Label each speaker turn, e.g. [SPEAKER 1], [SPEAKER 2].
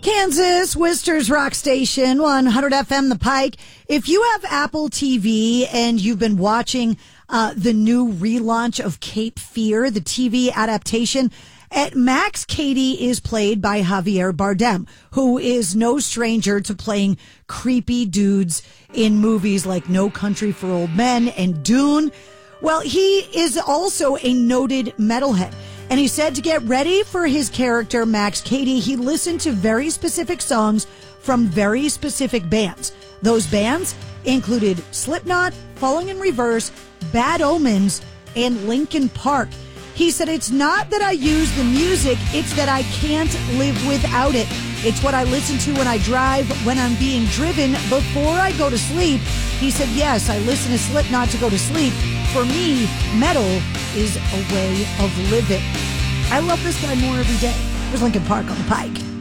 [SPEAKER 1] Kansas, Worcester's Rock Station, 100 FM The Pike. If you have Apple TV and you've been watching the new relaunch of Cape Fear, the TV adaptation, Max Cady is played by Javier Bardem, who is no stranger to playing creepy dudes in movies like No Country for Old Men and Dune. Well, he is also a noted metalhead. And he said to get ready for his character, Max Cady, he listened to very specific songs from very specific bands. Those bands included Slipknot, Falling in Reverse, Bad Omens, and Linkin Park. He said, it's not that I use the music, it's that I can't live without it. It's what I listen to when I drive, when I'm being driven, before I go to sleep. He said, yes, I listen to Slipknot to go to sleep. For me, metal is a way of living. I love this guy more every day. There's Linkin Park on the Pike.